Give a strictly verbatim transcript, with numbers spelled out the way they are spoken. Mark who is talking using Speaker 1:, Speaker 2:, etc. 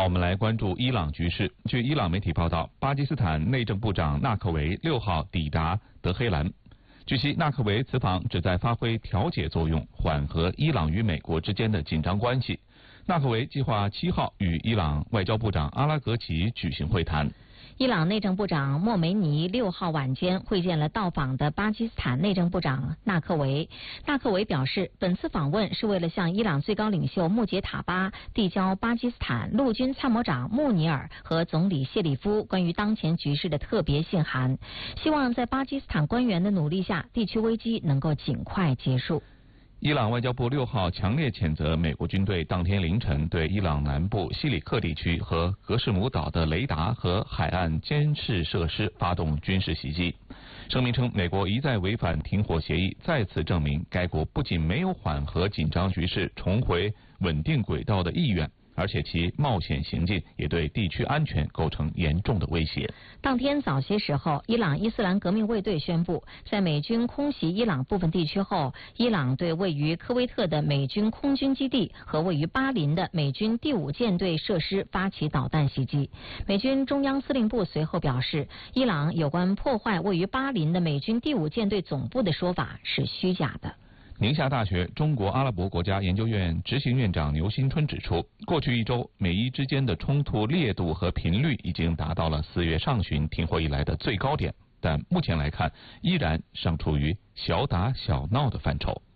Speaker 1: 我们来关注伊朗局势。据伊朗媒体报道，巴基斯坦内政部长纳克维六号抵达德黑兰。据悉，纳克维此访旨在发挥调解作用，缓和伊朗与美国之间的紧张关系。纳克维计划七号与伊朗外交部长阿拉格齐举行会谈。
Speaker 2: 伊朗内政部长莫梅尼六号晚间会见了到访的巴基斯坦内政部长纳克维。纳克维表示，本次访问是为了向伊朗最高领袖穆杰塔巴递交巴基斯坦陆军参谋长穆尼尔和总理谢里夫关于当前局势的特别信函，希望在巴基斯坦官员的努力下，地区危机能够尽快结束。
Speaker 1: 伊朗外交部六号强烈谴责美国军队当天凌晨对伊朗南部西里克地区和格什姆岛的雷达和海岸监视设施发动军事袭击。声明称，美国一再违反停火协议，再次证明该国不仅没有缓和紧张局势、重回稳定轨道的意愿，而且其冒险行径也对地区安全构成严重的威胁。
Speaker 2: 当天早些时候，伊朗伊斯兰革命卫队宣布，在美军空袭伊朗部分地区后，伊朗对位于科威特的美军空军基地和位于巴林的美军第五舰队设施发起导弹袭击。美军中央司令部随后表示，伊朗有关破坏位于巴林的美军第五舰队总部的说法是虚假的。
Speaker 1: 宁夏大学中国阿拉伯国家研究院执行院长牛新春指出，过去一周美伊之间的冲突烈度和频率已经达到了四月上旬停火以来的最高点，但目前来看，依然尚处于小打小闹的范畴。